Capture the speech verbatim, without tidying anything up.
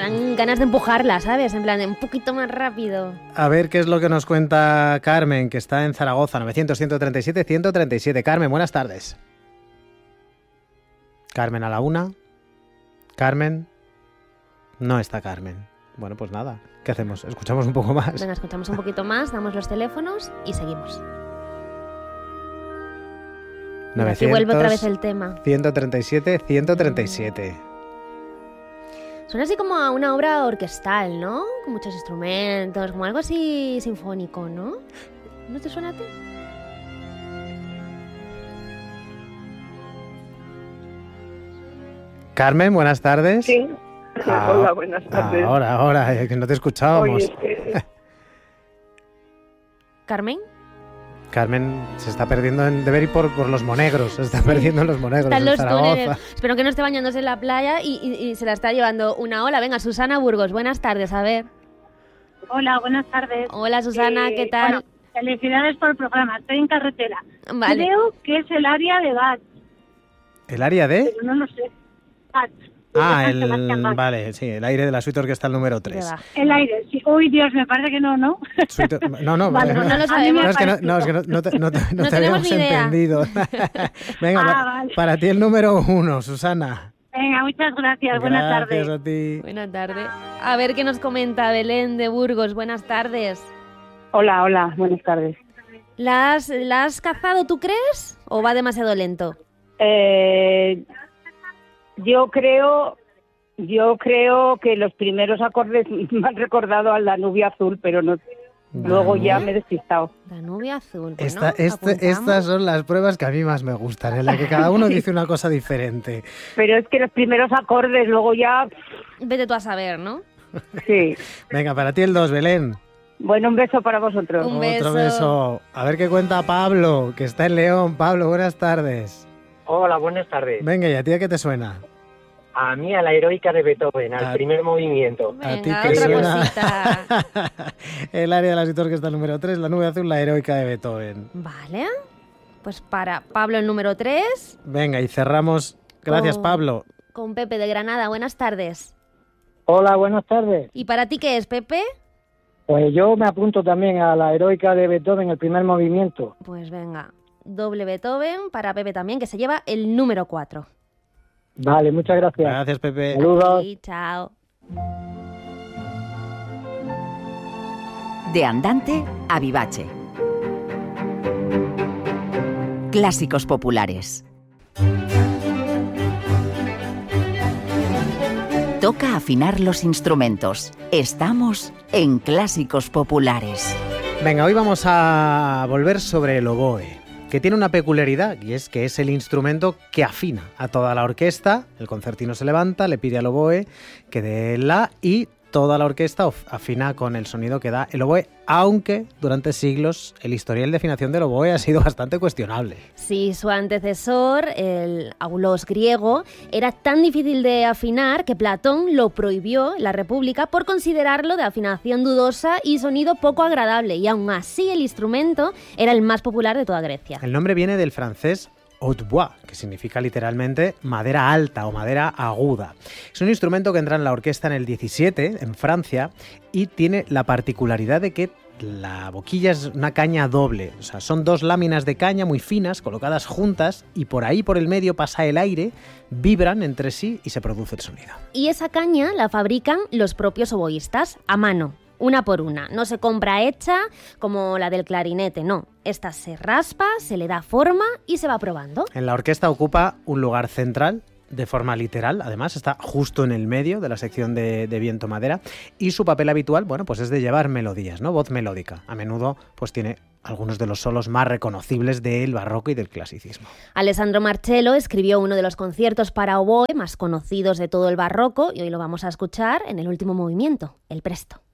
dan ganas de empujarla, ¿sabes? En plan, un poquito más rápido. A ver qué es lo que nos cuenta Carmen, que está en Zaragoza, novecientos, ciento treinta y siete, ciento treinta y siete. Carmen, buenas tardes. Carmen a la una. Carmen. No está Carmen. Bueno, pues nada, ¿qué hacemos? ¿Escuchamos un poco más? Venga, escuchamos un poquito más, damos los teléfonos y seguimos. novecientos, aquí vuelve otra vez el tema. ciento treinta y siete, ciento treinta y siete. Suena así como a una obra orquestal, ¿no? Con muchos instrumentos, como algo así sinfónico, ¿no? ¿No te suena a ti? Carmen, buenas tardes. Sí. Ah, hola, buenas tardes. Ahora, ahora, que no te escuchábamos. Oye, que... ¿Carmen? Carmen se está perdiendo en deber ir por, por los monegros, se está perdiendo en los monegros. Están en los Zaragoza. túneles. Espero que no esté bañándose en la playa y, y, y se la está llevando una ola. Venga, Susana Burgos, buenas tardes, a ver. Hola, buenas tardes. Hola, Susana, Eh, ¿qué tal? Bueno, felicidades por el programa, estoy en carretera. Vale. Creo que es el área de Bach, ¿El área de? pero no lo sé. Bach. Ah, San Sebastián el... Bach. Vale, sí, el aire de la suite orquestal número tres. De Bach. El aire, sí. Uy, Dios, me parece que no, ¿no? Suite... No, no, Vale, vale, no lo a mí sabemos. me No, es que no, parece- no, es que no, no te, no te- no No te tenemos habíamos ni idea. entendido. Venga, Ah, pa- vale. para ti el número uno, Susana. Venga, muchas gracias, buenas Gracias tardes. a ti. Buenas tardes. A ver qué nos comenta Belén de Burgos. Buenas tardes. Hola, hola, buenas tardes. ¿La has, ¿La has cazado, tú crees? ¿O va demasiado lento? Eh, yo creo, yo creo que los primeros acordes me han recordado a la nubia azul, pero no. Luego ya me he despistado. La nubia azul. Bueno, Esta, este- apuntamos. estas son las pruebas que a mí más me gustan, en las que cada uno dice una cosa diferente. Pero es que los primeros acordes, luego ya, Vete tú a saber, ¿no? sí. Venga, para ti el dos, Belén. Bueno, un beso para vosotros. Un Otro beso. beso. A ver qué cuenta Pablo, que está en León. Pablo, buenas tardes. Hola, buenas tardes. Venga, ¿y a ti a qué te suena? A mí, a la heroica de Beethoven, al A- primer movimiento. ¿A ti Venga, qué otra suena? cosita. El área de la suite orquestal número tres, la nube azul, la heroica de Beethoven. Vale. Pues para Pablo el número tres, Venga, y cerramos. Gracias, Oh. Pablo. con Pepe de Granada. Buenas tardes. Hola, buenas tardes. ¿Y para ti qué es, Pepe? Pues yo me apunto también a la heroica de Beethoven, el primer movimiento. Pues venga, doble Beethoven para Pepe también, que se lleva el número cuatro. Vale, muchas gracias. Gracias, Pepe. Saludos. Sí, chao. De andante a vivace. Clásicos populares. Toca afinar los instrumentos. Estamos en Clásicos Populares. Venga, hoy vamos a volver sobre el oboe, que tiene una peculiaridad, y es que es el instrumento que afina a toda la orquesta. El concertino se levanta, le pide al oboe que dé la, y toda la orquesta of- afina con el sonido que da el oboe, aunque durante siglos el historial de afinación del oboe ha sido bastante cuestionable. Sí, su antecesor, el aulos griego, era tan difícil de afinar que Platón lo prohibió en la República por considerarlo de afinación dudosa y sonido poco agradable, y aún así el instrumento era el más popular de toda Grecia. El nombre viene del francés hautbois, que significa literalmente madera alta o madera aguda. Es un instrumento que entra en la orquesta en el diecisiete, en Francia, y tiene la particularidad de que la boquilla es una caña doble. O sea, son dos láminas de caña muy finas, colocadas juntas, y por ahí, por el medio, pasa el aire, vibran entre sí y se produce el sonido. Y esa caña la fabrican los propios oboístas a mano, una por una. No se compra hecha como la del clarinete, no. Esta se raspa, se le da forma y se va probando. En la orquesta ocupa un lugar central, de forma literal, además está justo en el medio de la sección de, de viento-madera, y su papel habitual, bueno, pues es de llevar melodías, ¿no? Voz melódica. A menudo, pues tiene algunos de los solos más reconocibles del barroco y del clasicismo. Alessandro Marcello escribió uno de los conciertos para oboe más conocidos de todo el barroco y hoy lo vamos a escuchar en el último movimiento, el presto.